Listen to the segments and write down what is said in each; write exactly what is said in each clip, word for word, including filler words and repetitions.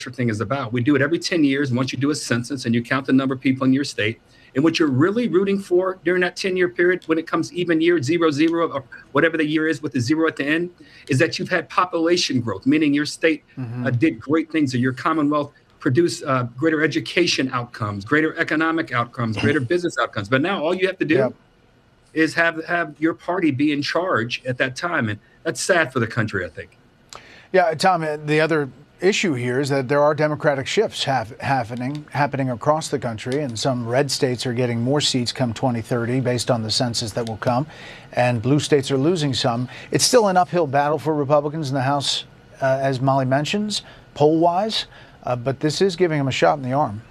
thing is about. We do it every ten years. And once you do a census and you count the number of people in your state, and what you're really rooting for during that ten-year period, when it comes even year, zero, zero, or whatever the year is with the zero at the end, is that you've had population growth, meaning your state mm-hmm. uh, did great things, or your Commonwealth produced uh, greater education outcomes, greater economic outcomes, greater business outcomes. But now all you have to do yep. is have, have your party be in charge at that time. And that's sad for the country, I think. Yeah, Tom, the other issue here is that there are democratic shifts have, happening happening across the country, and some red states are getting more seats come twenty thirty based on the census that will come, and blue states are losing some. It's still an uphill battle for Republicans in the House, uh, as Molly mentions, poll-wise, uh, but this is giving them a shot in the arm.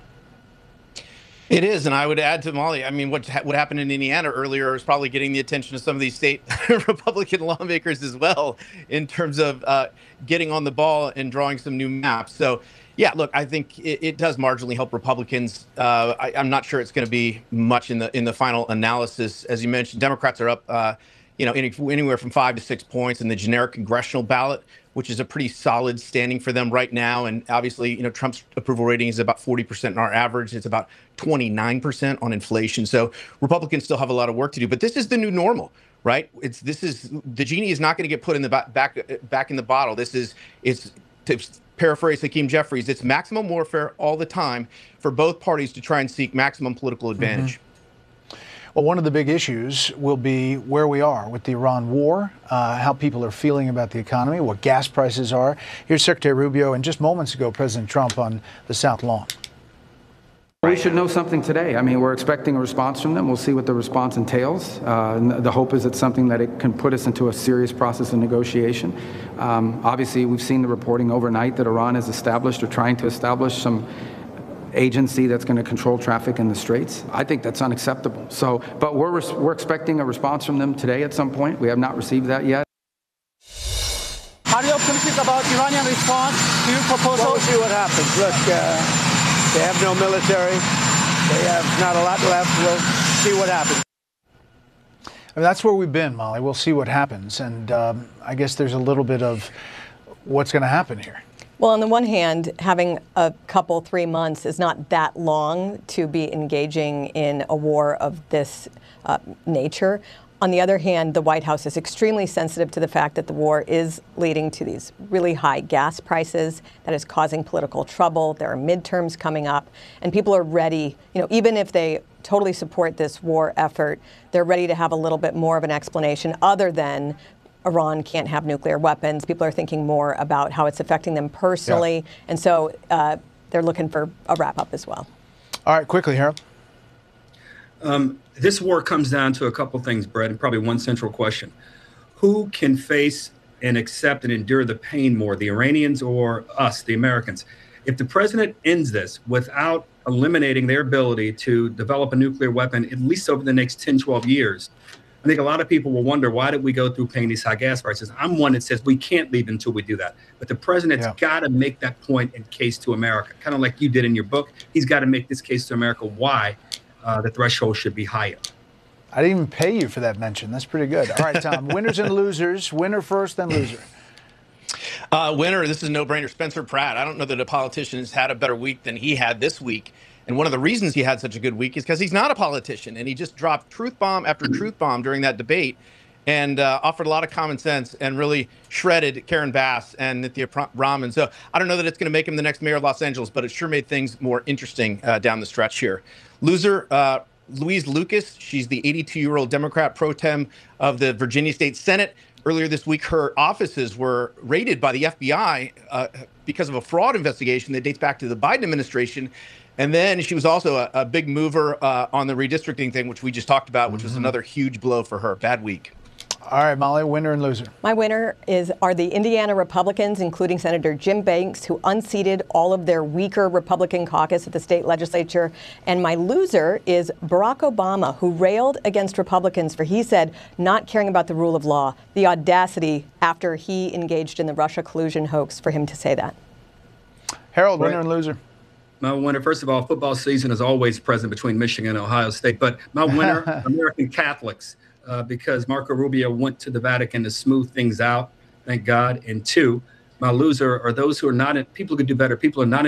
It is, and I would add to Molly, I mean, what ha- what happened in Indiana earlier is probably getting the attention of some of these state Republican lawmakers as well, in terms of uh, getting on the ball and drawing some new maps. So, yeah, look, I think it, it does marginally help Republicans. Uh, I, I'm not sure it's going to be much in the in the final analysis. As you mentioned, Democrats are up, uh, you know, any, anywhere from five to six points in the generic congressional ballot, which is a pretty solid standing for them right now. And obviously, you know, Trump's approval rating is about forty percent in our average. It's about twenty-nine percent on inflation. So Republicans still have a lot of work to do. But this is the new normal, right? It's this is the genie is not going to get put in the back back, back in the bottle. This is it's to paraphrase Hakeem Jeffries. It's maximum warfare all the time for both parties to try and seek maximum political advantage. Mm-hmm. Well, one of the big issues will be where we are with the Iran war, uh, how people are feeling about the economy, what gas prices are. Here's Secretary Rubio, and just moments ago, President Trump on the South Lawn. We should know something today. I mean, we're expecting a response from them. We'll see what the response entails. Uh, and the hope is it's something that it can put us into a serious process of negotiation. Um, obviously, we've seen the reporting overnight that Iran has established or trying to establish some agency that's going to control traffic in the straits. I think that's unacceptable. So, but we're we're expecting a response from them today at some point. We have not received that yet. Are you optimistic about Iranian response to your proposal? Well, we'll see what happens. Look, uh, they have no military. They have not a lot left. We'll see what happens. I mean, that's where we've been, Molly. We'll see what happens. And um, I guess there's a little bit of what's going to happen here. Well, on the one hand, having a couple, three months is not that long to be engaging in a war of this uh, nature. On the other hand, the White House is extremely sensitive to the fact that the war is leading to these really high gas prices that is causing political trouble. There are midterms coming up, and people are ready, you know, even if they totally support this war effort, they're ready to have a little bit more of an explanation other than Iran can't have nuclear weapons. People are thinking more about how it's affecting them personally. Yeah. And so uh, they're looking for a wrap up as well. All right, quickly, Harold. Um, this war comes down to a couple things, Brett, and probably one central question. Who can face and accept and endure the pain more, the Iranians or us, the Americans? If the president ends this without eliminating their ability to develop a nuclear weapon, at least over the next ten, twelve years, I think a lot of people will wonder, why did we go through paying these high gas prices? I'm one that says we can't leave until we do that. But the president's yeah. got to make that point and case to America, kind of like you did in your book. He's got to make this case to America why uh, the threshold should be higher. I didn't even pay you for that mention. That's pretty good. All right, Tom, winners and losers. Winner first, then loser. Uh, winner, this is a no-brainer, Spencer Pratt. I don't know that a politician has had a better week than he had this week. And one of the reasons he had such a good week is because he's not a politician, and he just dropped truth bomb after truth bomb during that debate and uh, offered a lot of common sense and really shredded Karen Bass and Nithya Raman. So I don't know that it's going to make him the next mayor of Los Angeles, but it sure made things more interesting uh, down the stretch here. Loser, uh, Louise Lucas. She's the eighty-two-year-old Democrat pro tem of the Virginia State Senate. Earlier this week, her offices were raided by the F B I uh, because of a fraud investigation that dates back to the Biden administration. And then she was also a, a big mover uh, on the redistricting thing, which we just talked about, which mm-hmm. was another huge blow for her. Bad week. All right, Molly, winner and loser. My winner is are the Indiana Republicans, including Senator Jim Banks, who unseated all of their weaker Republican caucus at the state legislature. And my loser is Barack Obama, who railed against Republicans for, he said, not caring about the rule of law. The audacity after he engaged in the Russia collusion hoax for him to say that. Harold, winner right. and loser. My winner, first of all, football season is always present between Michigan and Ohio State. But my winner, American Catholics, uh, because Marco Rubio went to the Vatican to smooth things out, thank God. And two, my loser are those who are not, people who could do better. People who are not